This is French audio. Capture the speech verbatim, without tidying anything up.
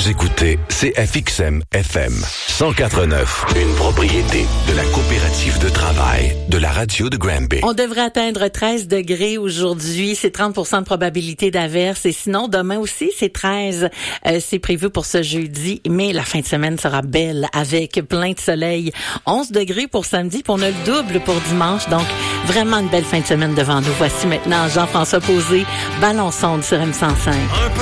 Vous écoutez C F X M F M cent quatre neuf, une propriété de la coopérative de travail de la radio de Granby. On devrait atteindre treize degrés aujourd'hui, c'est trente pour cent de probabilité d'averse et sinon demain aussi c'est treize. Euh, c'est prévu pour ce jeudi, mais la fin de semaine sera belle avec plein de soleil. onze degrés pour samedi, puis on a le double pour dimanche, donc vraiment une belle fin de semaine devant nous. Voici maintenant Jean-François Posé, Ballon sonde sur M cent cinq.